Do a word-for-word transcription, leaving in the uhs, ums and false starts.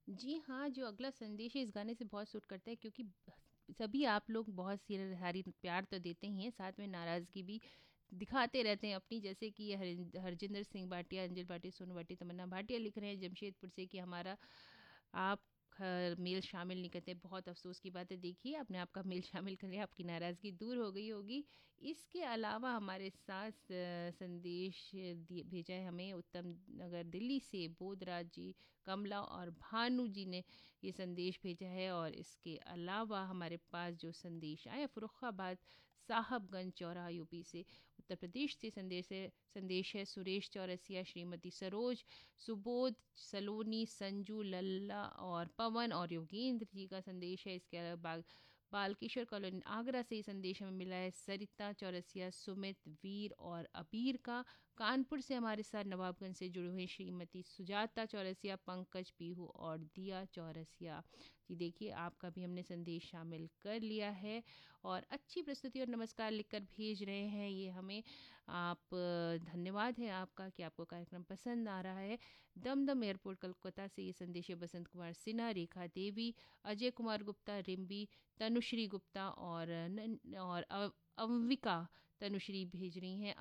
जी हाँ, जो अगला संदेश है इस गाने से बहुत सूट करता है क्योंकि सभी आप लोग बहुत सी सारी प्यार तो देते ही हैं, साथ में नाराज़गी भी दिखाते रहते हैं अपनी। जैसे कि हरिन हरजिंदर सिंह भाटिया, अंजल भाटिया, सोनू भाटिया, तमन्ना भाटिया लिख रहे हैं जमशेदपुर से कि हमारा आप ख मेल शामिल नहीं करते। बहुत अफ़सोस की बात है, देखिए आपने आपका मेल शामिल कर लिया, आपकी नाराज़गी दूर हो गई होगी। इसके अलावा हमारे साथ अ, संदेश दिए भेजा है हमें उत्तम नगर दिल्ली से बोधराज जी, कमला और भानु जी ने ये संदेश भेजा है। और इसके अलावा हमारे पास जो संदेश आया फ़र्रुखाबाद साहबगंज चौराहा यूपी से उत्तर प्रदेश से संदेश है संदेश है सुरेश चौरसिया, श्रीमती सरोज, सुबोध सलोनी, संजू लल्ला और पवन और योगेंद्र जी का संदेश है। इसके अलावा बाग बालकिशोर कॉलोनी आगरा से ये संदेश हमें मिला है सरिता चौरसिया, सुमित, वीर और अबीर का। कानपुर से हमारे साथ नवाबगंज से जुड़े हुए श्रीमती सुजाता चौरसिया, पंकज पीहू और दिया चौरसिया। जी देखिए आपका भी हमने संदेश शामिल कर लिया है और अच्छी प्रस्तुति और नमस्कार लिखकर भेज रहे हैं ये हमें। आप अ, धन्यवाद है आपका कि आपको कार्यक्रम पसंद आ रहा है। दमदम एयरपोर्ट कोलकाता से ये संदेश है बसंत कुमार सिन्हा, रेखा देवी, अजय कुमार गुप्ता, रिम्बी, तनुश्री गुप्ता और न, और अव- अविका तनुश्री भेज रही हैं।